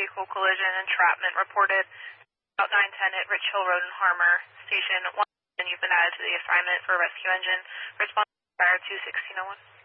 vehicle collision entrapment reported about 9:10 at Rich Hill Road in Harmer. Station 1, and you've been added to the assignment for rescue engine. Response fire 21601.